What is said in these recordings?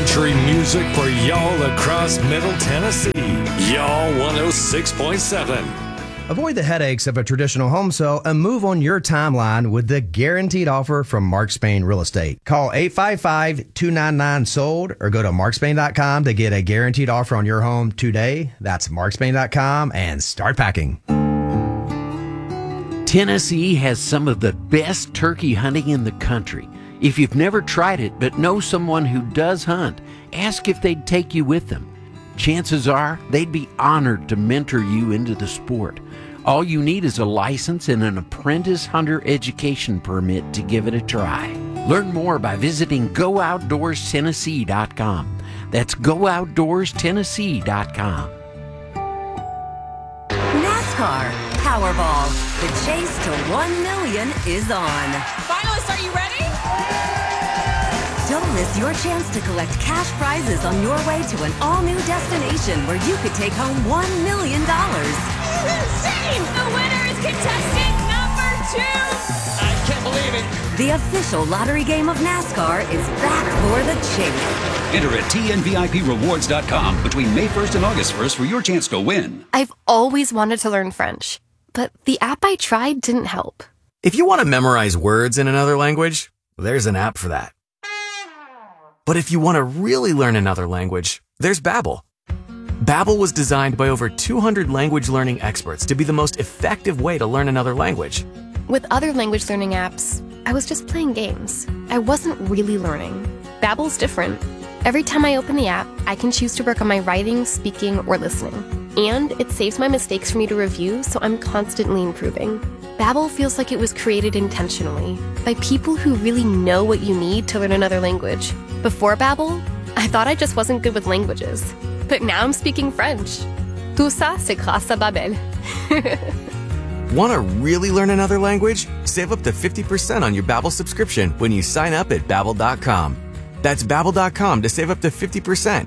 Country music for y'all across Middle Tennessee. Y'all 106.7. Avoid the headaches of a traditional home sale and move on your timeline with the guaranteed offer from Mark Spain Real Estate. Call 855-299-SOLD or go to markspain.com to get a guaranteed offer on your home today. That's markspain.com and start packing. Tennessee has some of the best turkey hunting in the country. If you've never tried it but know someone who does hunt, ask if they'd take you with them. Chances are they'd be honored to mentor you into the sport. All you need is a license and an apprentice hunter education permit to give it a try. Learn more by visiting GoOutdoorsTennessee.com. That's GoOutdoorsTennessee.com. NASCAR Powerball. The chase to 1 million is on. Finalists, are you ready? Don't miss your chance to collect cash prizes on your way to an all-new destination where you could take home $1 million. This is insane! The winner is contestant number 2! I can't believe it! The official lottery game of NASCAR is back for the chase. Enter at TNVIPrewards.com between May 1st and August 1st for your chance to win. I've always wanted to learn French, but the app I tried didn't help. If you want to memorize words in another language, there's an app for that. But if you want to really learn another language, there's Babbel. Babbel was designed by over 200 language learning experts to be the most effective way to learn another language. With other language learning apps, I was just playing games. I wasn't really learning. Babbel's different. Every time I open the app, I can choose to work on my writing, speaking, or listening. And it saves my mistakes for me to review, so I'm constantly improving. Babbel feels like it was created intentionally by people who really know what you need to learn another language. Before Babbel, I thought I just wasn't good with languages. But now I'm speaking French. Tout ça, c'est grâce à Babbel. Want to really learn another language? Save up to 50% on your Babbel subscription when you sign up at Babbel.com. That's Babbel.com to save up to 50%.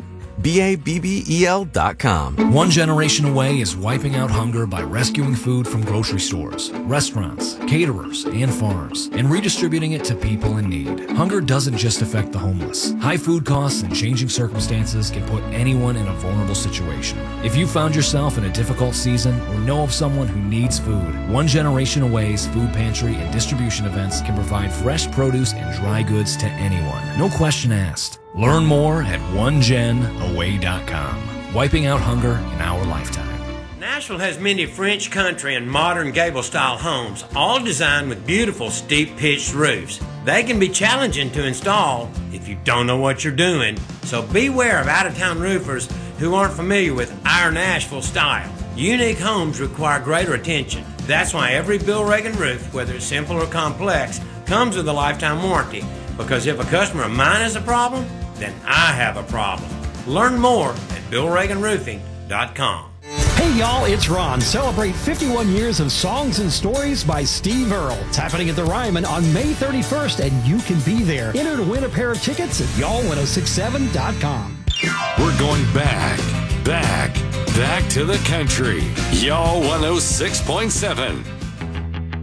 Babbel.com. One generation away is wiping out hunger by rescuing food from grocery stores, restaurants, caterers, and farms, and redistributing it to people in need. Hunger doesn't just affect the homeless. High food costs and changing circumstances can put anyone in a vulnerable situation. If you found yourself in a difficult season or know of someone who needs food, One Generation Away's food pantry and distribution events can provide fresh produce and dry goods to anyone. No question asked. Learn more at onegenaway.com. Wiping out hunger in our lifetime. Nashville has many French country and modern gable-style homes, all designed with beautiful steep-pitched roofs. They can be challenging to install if you don't know what you're doing, so beware of out-of-town roofers who aren't familiar with our Nashville style. Unique homes require greater attention. That's why every Bill Reagan roof, whether it's simple or complex, comes with a lifetime warranty, because if a customer of mine has a problem, then I have a problem. Learn more at BillReaganRoofing.com. Hey y'all, it's Ron. Celebrate 51 years of songs and stories by Steve Earle. It's happening at the Ryman on May 31st, and you can be there. Enter to win a pair of tickets at y'all1067.com. We're going back to the country. Y'all 106.7.